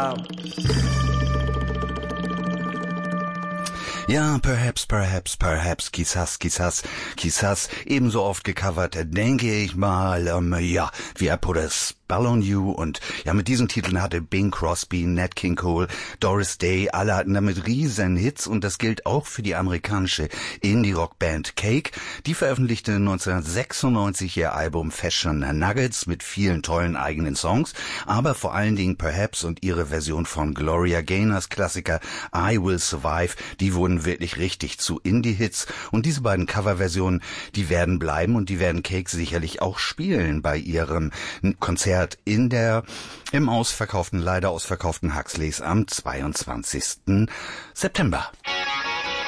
Sound. Ja, perhaps, quizás, ebenso oft gecovert, denke ich mal, wie I Put a Spell on You, und ja, mit diesen Titeln hatte Bing Crosby, Nat King Cole, Doris Day, alle hatten damit riesen Hits, und das gilt auch für die amerikanische Indie-Rock-Band Cake. Die veröffentlichte 1996 ihr Album Fashion Nuggets mit vielen tollen eigenen Songs, aber vor allen Dingen Perhaps und ihre Version von Gloria Gaynors Klassiker I Will Survive, die wurden wirklich richtig zu Indie-Hits, und diese beiden Coverversionen, die werden bleiben, und die werden Cake sicherlich auch spielen bei ihrem Konzert im leider ausverkauften Huxleys am 22. September.